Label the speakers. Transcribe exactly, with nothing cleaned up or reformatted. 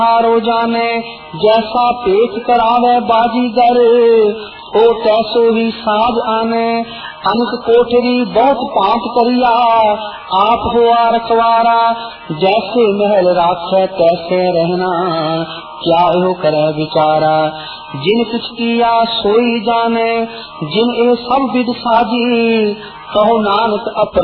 Speaker 1: हारो जाने जैसा पेट करावे बाजीगर, ओ तैसो ही साज आने। अनक कोठरी बहुत पांच करिया, आप हुआ रखवारा। जैसे महल राखे तैसे रहना, क्या यो करे विचारा। जिन कुछ किया सोई जाने, जिन ए सब विद साजी, कहो नानक अप